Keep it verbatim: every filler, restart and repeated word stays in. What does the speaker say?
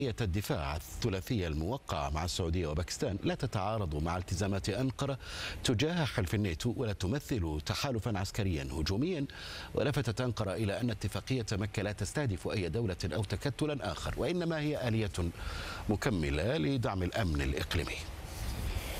الدفاع الثلاثية الموقعة مع السعودية وباكستان لا تتعارض مع التزامات أنقرة تجاه حلف الناتو ولا تمثل تحالفا عسكريا هجوميا. ولفتت أنقرة إلى أن اتفاقية مكة لا تستهدف أي دولة أو تكتلا آخر، وإنما هي آلية مكملة لدعم الأمن الإقليمي.